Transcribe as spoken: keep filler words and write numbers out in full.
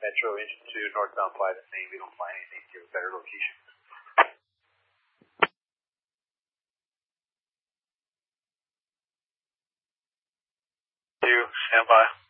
Metro Engine two, northbound fly the same. We don't fly anything to a better location. Two, stand by.